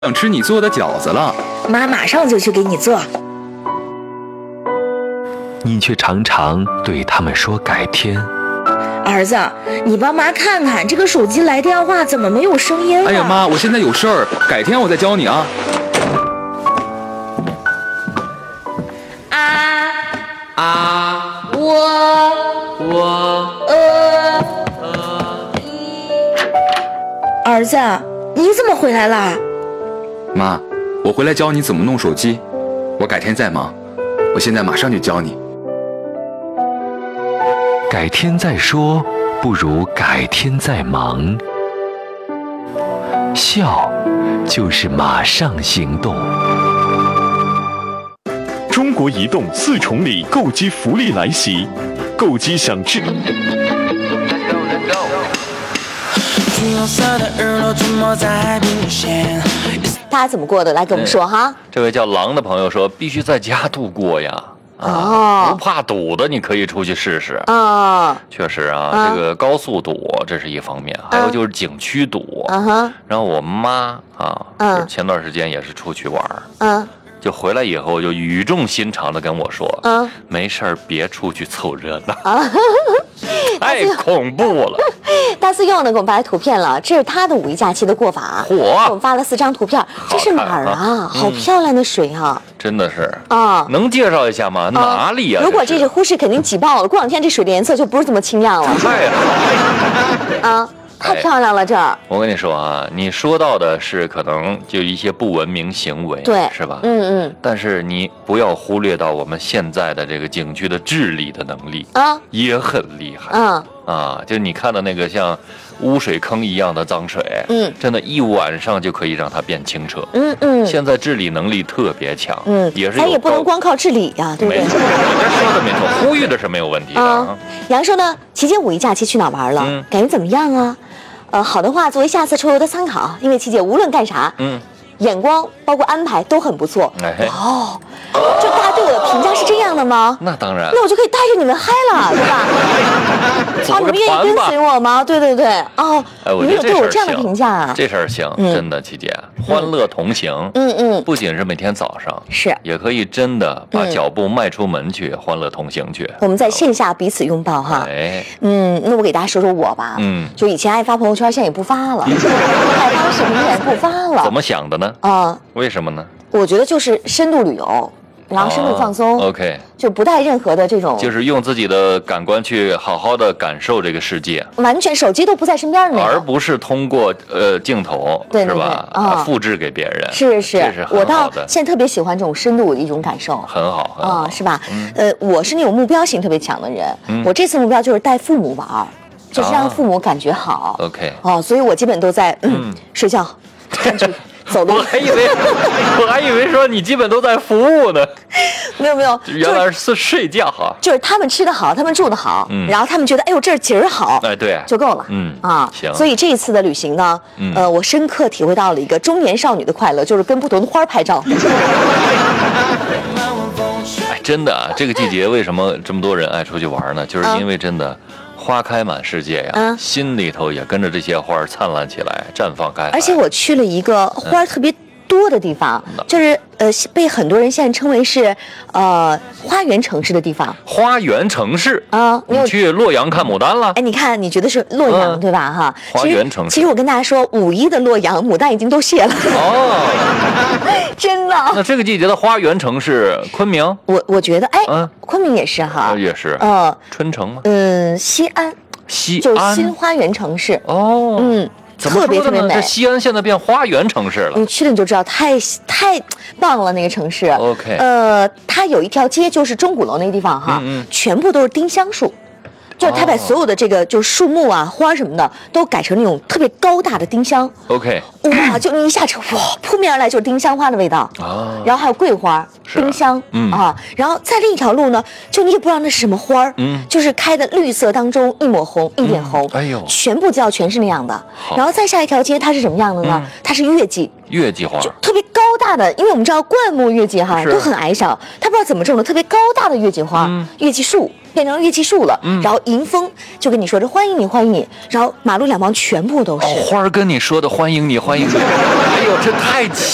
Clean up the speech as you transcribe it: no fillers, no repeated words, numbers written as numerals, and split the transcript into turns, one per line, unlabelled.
想吃你做的饺子了，
妈马上就去给你做。
你却常常对他们说改天。
儿子，你帮妈看看这个手机来电话怎么没有声音了？
哎呀妈，我现在有事儿，改天我再教你啊。
儿子，你怎么回来了？
妈，我回来教你怎么弄手机，我改天再忙，我现在马上就教你。
改天再说，不如改天再忙。笑，就是马上行动。
中国移动4重礼购机福利来袭，购机享至。
大家怎么过的？来跟我们说哈。
这位叫狼的朋友说，必须在家度过呀。不怕堵的，你可以出去试试。确实啊，这个高速堵这是一方面，还有就是景区堵。然后我妈就是前段时间也是出去玩，就回来以后就语重心长的跟我说，没事儿别出去凑热闹，太恐怖了。
大四又呢给我们发来图片了，这是他的5一假期的过法。给我们发了4张图片，这是哪儿啊？好漂亮的水啊！
真的是能介绍一下吗？哪里啊？
如果这是呼市，肯定挤爆了。过2天这水的颜色就不是这么清亮了。
太好了
太漂亮了这儿。
我跟你说啊，你说到的是可能就一些不文明行为，
对，
是吧？但是你不要忽略到我们现在的这个景区的治理的能力也很厉害就你看的那个像污水坑一样的脏水，真的一晚上就可以让它变清澈。现在治理能力特别强，也是
咱也不能光靠治理呀，对不对？
没错，你这说的没错，呼吁的是没有问题的。
杨说呢，期间5一假期去哪玩了？感觉怎么样啊？好的话，作为下次出游的参考，因为琪姐无论干啥，眼光包括安排都很不错。就大家对我的评价是这样的吗？
那当然，
那我就可以带着你们嗨了，对吧？你们愿意跟随我吗？对对对，你们有对我这样的评价啊？
这事儿行，真的，琪姐，欢乐同行，不仅是每天早上，
是
也可以真的把脚步迈出门去，欢乐同行去。
我们在线下彼此拥抱哈。那我给大家说说我吧，就以前爱发朋友圈，现在也不发了，爱发视频也不发了。
怎么想的呢？为什么呢？
我觉得就是深度旅游，然后深度放松
，OK，
就不带任何的这种，
就是用自己的感官去好好的感受这个世界，
完全手机都不在身边的，
而不是通过镜头，
对
是吧？复制给别人，
是，
这是很好的。
我到现在特别喜欢这种深度的一种感受，
很好
是吧？我是那种目标性特别强的人，我这次目标就是带父母玩，就是让父母感觉好
，OK，
所以我基本都在睡觉、看剧。走路，
我还以为说你基本都在服务呢。
没有，
原来是睡觉哈。
就是他们吃得好，他们住得好，然后他们觉得哎呦这儿景儿好，
对，
就够了。
行。
所以这一次的旅行呢，我深刻体会到了一个中年少女的快乐，就是跟不同的花拍照。
真的啊，这个季节为什么这么多人爱出去玩呢？就是因为真的。花开满世界呀，心里头也跟着这些花灿烂起来，绽放开来。
而且我去了一个花特别多的地方，就是被很多人现在称为是花园城市的地方。
花园城市
你
去洛阳看牡丹了？
哎，你看，你觉得是洛阳对吧？哈，
花园城市。
其实我跟大家说，5一的洛阳牡丹已经都谢了。真的。
那这个季节的花园城市，昆明？
我觉得，昆明也是哈，
也是。春城吗？
西安。
就是
新花园城市。
特别美。这西安现在变花园城市了。
你去了你就知道，太棒了那个城市。
OK。
它有一条街，就是钟鼓楼那个地方哈，全部都是丁香树。就是他把所有的这个就是树木啊、花什么的都改成那种特别高大的丁香。
OK。
哇，就你一下车，扑面而来就是丁香花的味道。然后还有桂花、丁香然后在另一条路呢，就你也不知道那是什么花儿，就是开的绿色当中一抹红，一点红，全部叫全是那样的。然后再下一条街，它是什么样的呢？它是月季花，就特别高大的，因为我们知道灌木月季哈都很矮小，它不知道怎么种的，特别高大的月季花，月季树。变成乐器树了，然后迎风就跟你说着欢迎你，欢迎你，然后马路两旁全部都是
花儿跟你说的欢迎你，欢迎你，哎呦，这太